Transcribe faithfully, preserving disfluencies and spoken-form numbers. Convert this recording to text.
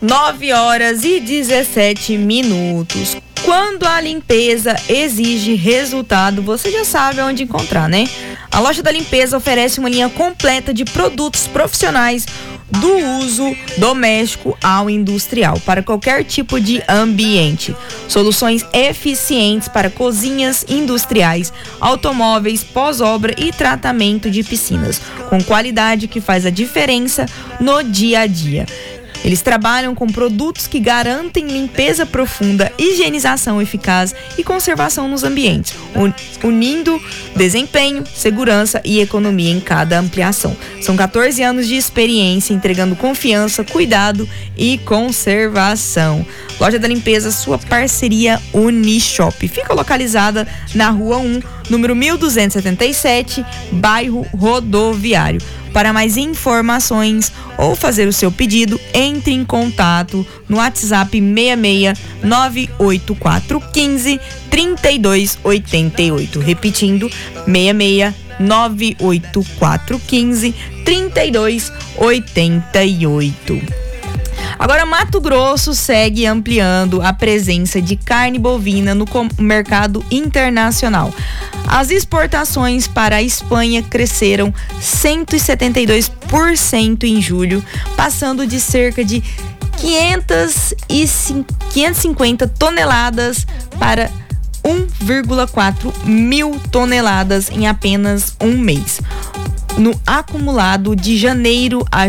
nove horas e dezessete minutos. Quando a limpeza exige resultado, você já sabe onde encontrar, né? A Loja da Limpeza oferece uma linha completa de produtos profissionais do uso doméstico ao industrial, para qualquer tipo de ambiente. Soluções eficientes para cozinhas industriais, automóveis, pós-obra e tratamento de piscinas, com qualidade que faz a diferença no dia a dia. Eles trabalham com produtos que garantem limpeza profunda, higienização eficaz e conservação nos ambientes, unindo desempenho, segurança e economia em cada ampliação. São quatorze anos de experiência, entregando confiança, cuidado e conservação. Loja da Limpeza, sua parceria Unishop. Fica localizada na Rua um, número mil duzentos e setenta e sete, bairro Rodoviário. Para mais informações ou fazer o seu pedido, entre em contato no WhatsApp seis seis nove oito quatro um cinco, três dois oito oito. Repetindo, seis seis nove oito quatro um cinco, três dois oito oito. Agora, Mato Grosso segue ampliando a presença de carne bovina no mercado internacional. As exportações para a Espanha cresceram cento e setenta e dois por cento em julho, passando de cerca de quinhentas e cinquenta toneladas para um vírgula quatro mil toneladas em apenas um mês. No acumulado de janeiro a